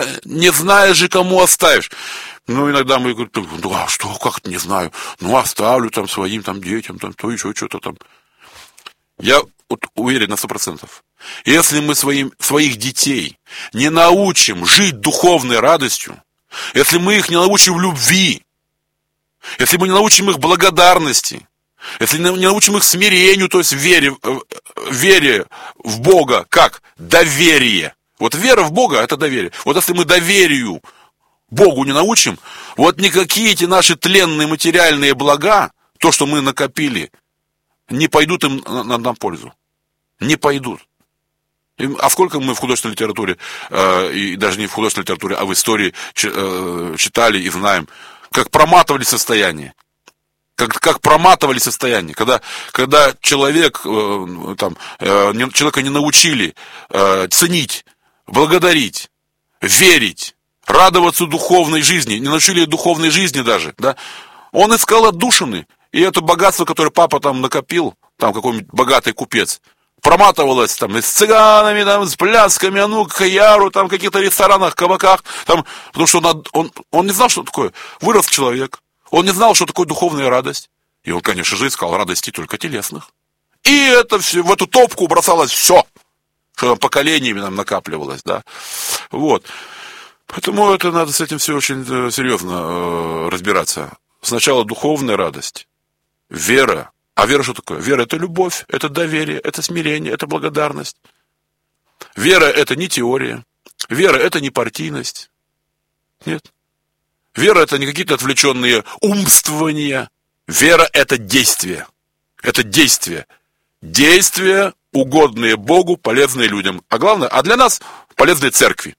не знаешь же, кому оставишь. Ну, иногда мы говорим, ну, а что, как это не знаю, ну, оставлю там своим там детям, там, то еще что-то там. Я вот уверен на 100%. Если мы своих детей не научим жить духовной радостью, если мы их не научим любви, если мы не научим их благодарности, если не научим их смирению, то есть вере в Бога, как доверие. Вот вера в Бога – это доверие. Вот если мы доверию Богу не научим, вот никакие эти наши тленные материальные блага, то, что мы накопили, не пойдут им на пользу. Не пойдут. А сколько мы в художественной литературе, и даже не в художественной литературе, а в истории читали и знаем, как проматывали состояние. Как проматывали состояние, когда человека не научили ценить, благодарить, верить, радоваться духовной жизни, не научили духовной жизни даже, да, он искал отдушины, и это богатство, которое папа там накопил, там какой-нибудь богатый купец, проматывалось там с цыганами, там, с плясками, а ну, каяру, там, в каких-то ресторанах, кабаках, там, потому что он не знал, что такое. Вырос человек, он не знал, что такое духовная радость. И он, конечно же, искал радости только телесных. И это все, в эту топку бросалось все, что там поколениями нам накапливалось, да. Вот. Поэтому это надо с этим все очень серьезно разбираться. Сначала духовная радость, вера. А вера что такое? Вера – это любовь, это доверие, это смирение, это благодарность. Вера – это не теория. Вера – это не партийность. Нет. Вера – это не какие-то отвлеченные умствования. Вера – это действие. Это действие. Действия, угодные Богу, полезные людям. А главное, а для нас полезные церкви.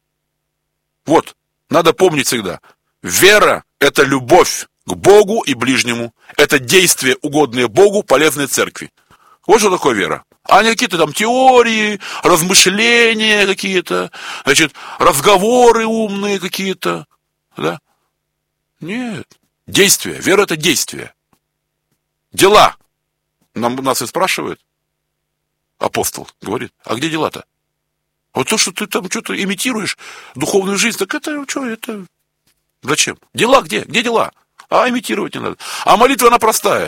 Вот, надо помнить всегда. Вера – это любовь к Богу и ближнему. Это действия, угодные Богу, полезные церкви. Вот что такое вера. А не какие-то там теории, размышления какие-то, значит, разговоры умные какие-то. Да? Нет. Действие. Вера – это действие. Дела. Нас и спрашивают. Апостол говорит, а где дела-то? Вот то, что ты там что-то имитируешь, духовную жизнь, так это что, это... Зачем? Дела где? Где дела? А имитировать не надо. А молитва, она простая.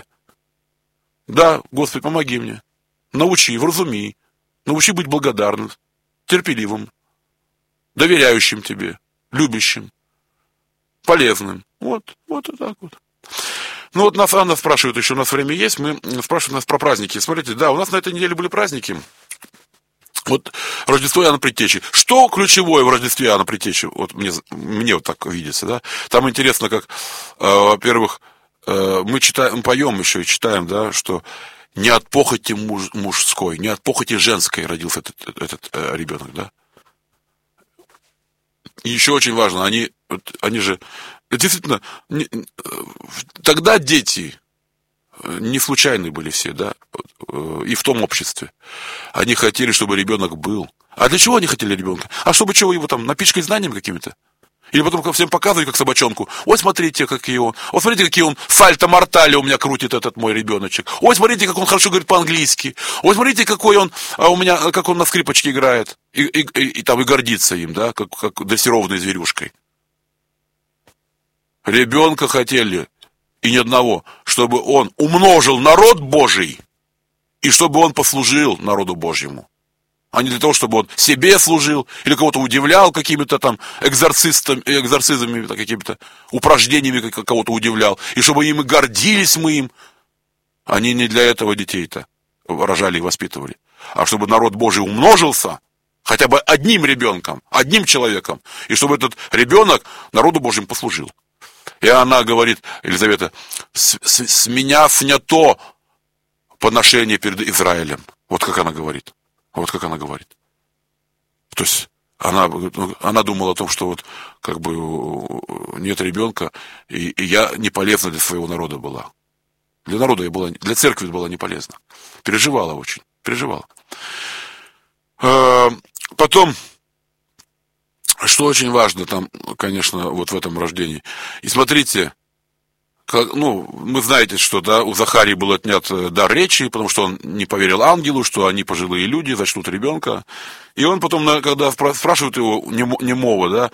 Да, Господи, помоги мне. Научи, вразуми. Научи быть благодарным, терпеливым, доверяющим тебе, любящим, полезным. Вот и так вот. Ну вот нас Анна спрашивает, еще у нас время есть, мы спрашиваем нас про праздники. Смотрите, да, у нас на этой неделе были праздники. Вот Рождество Иоанна Предтечи. Что ключевое в Рождестве Иоанна Предтечи? Вот мне вот так видится, да. Там интересно, как, во-первых, мы поем еще и читаем, да, что не от похоти мужской, не от похоти женской родился этот ребенок, да. И еще очень важно, они же, действительно, тогда дети не случайные были все, да, и в том обществе. Они хотели, чтобы ребенок был. А для чего они хотели ребенка? А чтобы чего его там, напичкать знаниями какими-то? Или потом всем показывать, как собачонку. Ой, смотрите, какие он. Ой, смотрите, какие он сальто-мортали у меня крутит этот мой ребеночек. Ой, смотрите, как он хорошо говорит по-английски. Ой, смотрите, какой он у меня, как он на скрипочке играет. И там и гордится им, да, как дрессированной зверюшкой. Ребенка хотели, и ни одного, чтобы он умножил народ Божий, и чтобы он послужил народу Божьему. А не для того, чтобы он себе служил, или кого-то удивлял какими-то там экзорцизмами, какими-то упражнениями кого-то удивлял, и чтобы им и гордились мы им. Они не для этого детей-то рожали и воспитывали, а чтобы народ Божий умножился, хотя бы одним ребенком, одним человеком, и чтобы этот ребенок народу Божьему послужил. И она говорит, Елизавета, с меня снято поношение перед Израилем. Вот как она говорит. Вот как она говорит. То есть она думала о том, что вот как бы нет ребенка, и я не полезна для своего народа была. Для народа я была, для церкви была не полезна. Переживала очень, переживала. Потом, что очень важно там, конечно, вот в этом рождении. И смотрите, Ну, вы знаете, что, да, у Захарии был отнят дар речи, потому что он не поверил ангелу, что они пожилые люди, зачнут ребенка. И он потом, когда спрашивают его немого, да,